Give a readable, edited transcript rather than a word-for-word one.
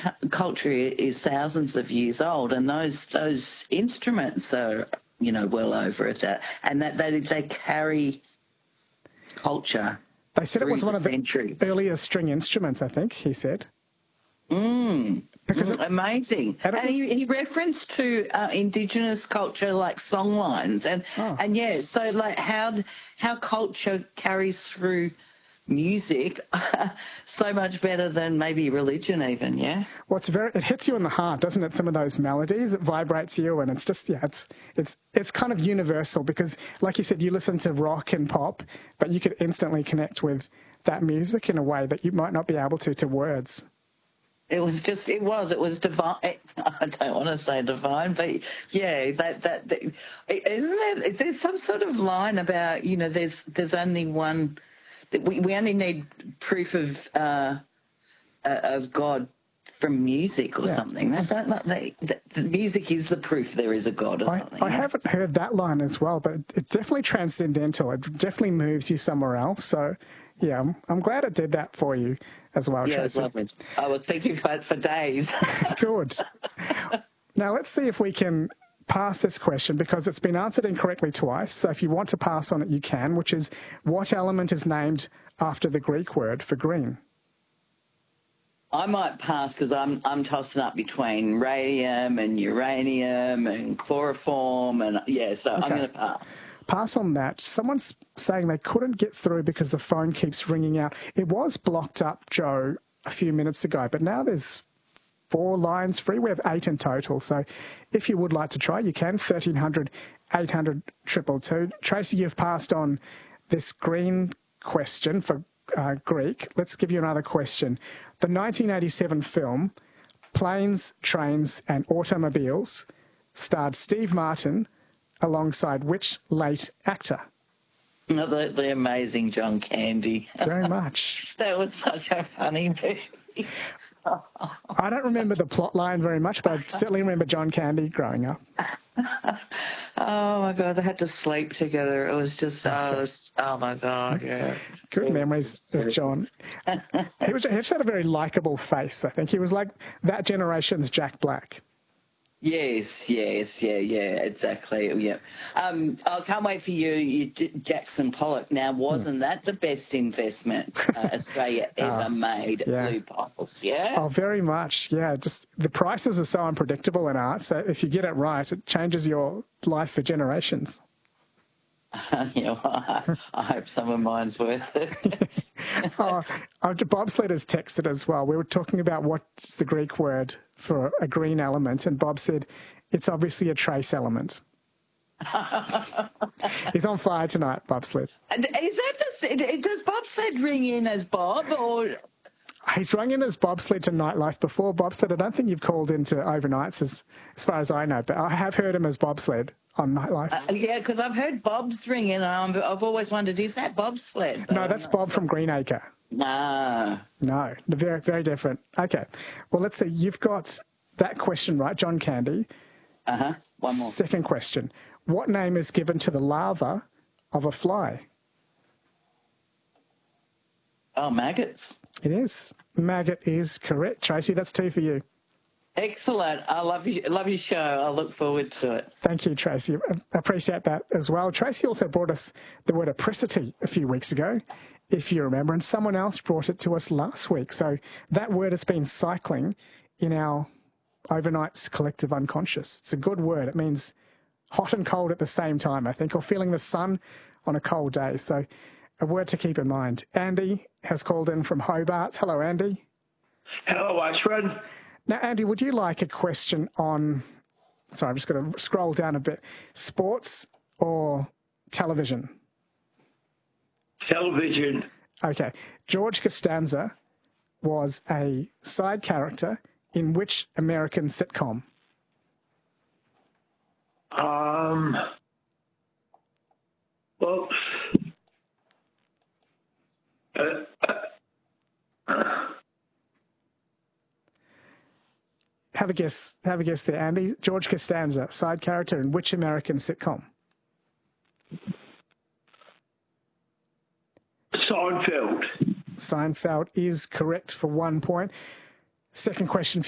culture is thousands of years old, and those instruments are, well over that, and that they carry culture. They said it was one of the centuries. earliest string instruments, I think, he said. Amazing. And he referenced to Indigenous culture, like songlines, and yeah, so like how culture carries through music so much better than maybe religion even, yeah? Well, it hits you in the heart, doesn't it? Some of those melodies, it vibrates you, and it's just, it's kind of universal because, like you said, you listen to rock and pop, but you could instantly connect with that music in a way that you might not be able to words. It was divine. I don't want to say divine, but yeah, isn't there? Is there some sort of line about, there's only one, that we only need proof of God from music or something. That's not the music is the proof there is a God or something. I haven't heard that line as well, but it's definitely transcendental. It definitely moves you somewhere else. So yeah, I'm glad it did that for you as well, yeah, Tracy. It's lovely. I was thinking for days. Good. Now let's see if we can pass this question because it's been answered incorrectly twice. So if you want to pass on it, you can, which is what element is named after the Greek word for green? I might pass because I'm tossing up between radium and uranium and chloroform and so okay. I'm going to pass. Pass on that. Someone's saying they couldn't get through because the phone keeps ringing out. It was blocked up, Joe, a few minutes ago, but now there's 4 lines free. We have 8 in total. So if you would like to try, you can. 1300 800 222. Tracy, you've passed on this green question for Greek. Let's give you another question. The 1987 film Planes, Trains and Automobiles starred Steve Martin alongside which late actor? The amazing John Candy. Very much. That was such a funny movie. I don't remember the plot line very much, but I certainly remember John Candy growing up. Oh, my God, they had to sleep together. It was just, oh my God, yeah. Good memories of John. He just had a very likeable face, I think. He was like that generation's Jack Black. Yes, yeah, exactly, yeah. I can't wait for you Jackson Pollock. Now, wasn't that the best investment Australia ever made? Yeah. Blue Bottles, yeah? Oh, very much, yeah. Just the prices are so unpredictable in art, so if you get it right, it changes your life for generations. Yeah, well, I hope some of mine's worth it. Bobsled has texted as well. We were talking about what's the Greek word for a green element, and Bob said it's obviously a trace element. He's on fire tonight, Bobsled. Is that does Bobsled ring in as Bob, or...? He's rung in as Bobsled to Nightlife before. Bobsled, I don't think you've called into Overnights as far as I know, but I have heard him as Bobsled on Nightlife. Yeah, because I've heard Bob's ring in, and I've always wondered, is that Bobsled? No, that's Bob from Greenacre. No, very, very different. Okay, well, let's see. You've got that question right, John Candy. One more. Second question. What name is given to the larva of a fly? Oh, maggots. It is. Maggot is correct. Tracy, that's 2 for you. Excellent. I love your show. I look forward to it. Thank you, Tracy. I appreciate that as well. Tracy also brought us the word apricity a few weeks ago, if you remember, and someone else brought it to us last week. So that word has been cycling in our Overnight's collective unconscious. It's a good word. It means hot and cold at the same time, I think, or feeling the sun on a cold day. So a word to keep in mind. Andy has called in from Hobart. Hello, Andy. Hello, Ashford. Now, Andy, would you like a question on, sorry, I'm just going to scroll down a bit, sports or television? Television. Okay. George Costanza was a side character in which American sitcom? Well, Have a guess there, Andy. George Costanza, side character in which American sitcom? Seinfeld. Seinfeld is correct for 1 point. Second question